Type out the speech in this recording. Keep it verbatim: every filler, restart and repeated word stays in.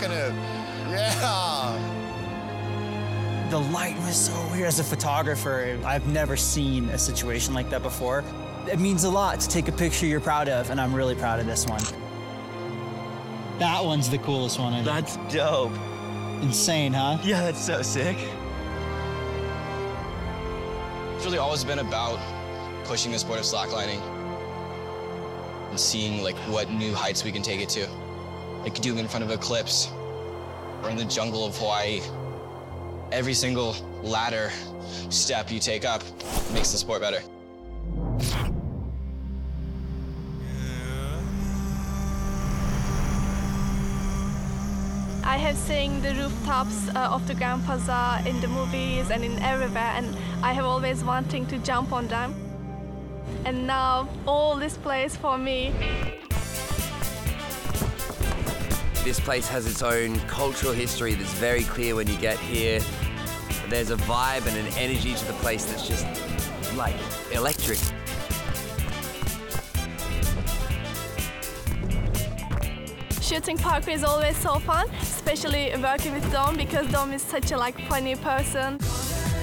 rocking it. Yeah. The light was so weird. As a photographer, I've never seen a situation like that before. It means a lot to take a picture you're proud of, and I'm really proud of this one. That one's the coolest one. I think. That's dope. Insane, huh? Yeah, that's so sick. It's really always been about pushing the sport of slacklining and seeing like what new heights we can take it to. Like doing in front of eclipse or in the jungle of Hawaii. Every single ladder step you take up makes the sport better. I have seen the rooftops uh, of the Grand Plaza in the movies and in everywhere, and I have always wanting to jump on them. And now all this place for me. This place has its own cultural history that's very clear when you get here. There's a vibe and an energy to the place that's just like electric. Shooting parkour is always so fun, especially working with Dom because Dom is such a like funny person.